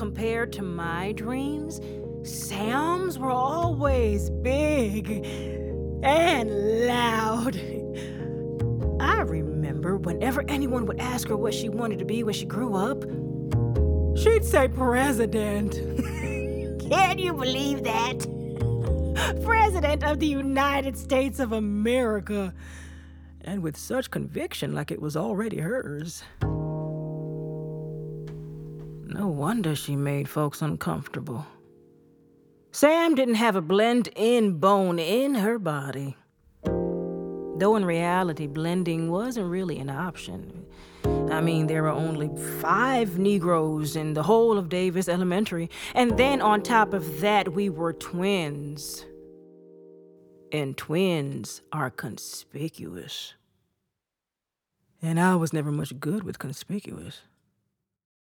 compared to my dreams, Sam's were always big and loud. I remember whenever anyone would ask her what she wanted to be when she grew up, she'd say president. Can you believe that? President of the United States of America. And with such conviction, like it was already hers. No wonder she made folks uncomfortable. Sam didn't have a blend-in bone in her body. Though in reality, blending wasn't really an option. I mean, there were only 5 Negroes in the whole of Davis Elementary, and then on top of that, we were twins. And twins are conspicuous. And I was never much good with conspicuous.